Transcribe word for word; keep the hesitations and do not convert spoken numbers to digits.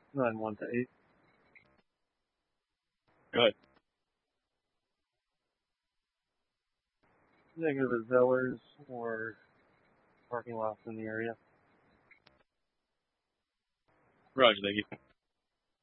nine one to eight. Go ahead. Negative at Zellers or parking lots in the area. Roger, thank you.